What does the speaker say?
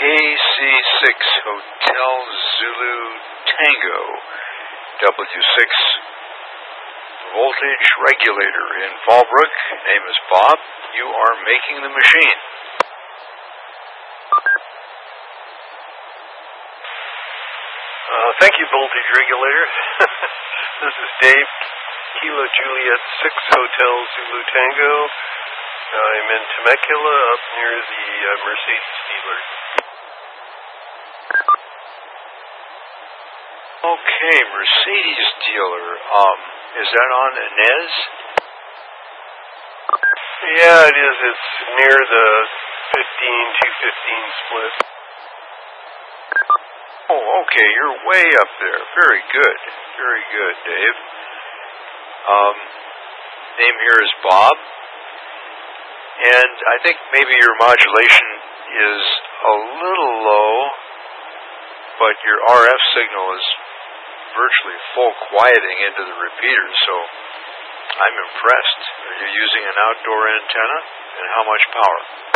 KC6 Hotel Zulu Tango, W6 voltage regulator in Fallbrook. Name is Bob. You are making the machine. Thank you, voltage regulator. This is Dave, Kilo Juliet 6 Hotel Zulu Tango. I'm in Temecula, up near the Mercedes dealer. Okay, Mercedes dealer. Is that on Inez? Yeah, it is. It's near the 15-215 split. Oh, okay, you're way up there. Very good. Very good, Dave. Name here is Bob. And I think maybe your modulation is a little low, but your RF signal is virtually full quieting into the repeater, so I'm impressed. Are you using an outdoor antenna? And how much power?